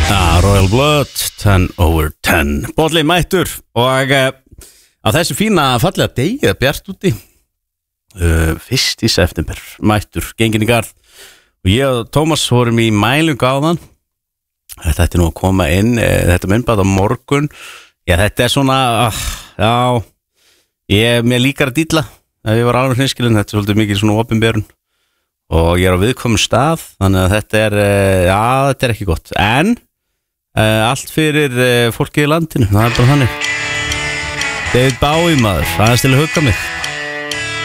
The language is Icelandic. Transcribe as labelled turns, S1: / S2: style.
S1: Royal Blood, 10/10 Bolli mættur og á þessu fína fallega degi bjart úti 1. september mættur, gengin í garð og ég og Tómas vorum í mælingu áðan. Þetta ætti nú að koma inn þetta myndbæð á morgun. Já, þetta svona já, mér líkar að dýtla ef ég var alveg hreinskilinn, þetta svolítið mikið svona opinberun og ég á viðkomum stað, þannig að þetta já, þetta ekki gott, en allt fyrir fólkið í landinu, það bara þannig. David Bowie maður, aðeins til að hugga mig.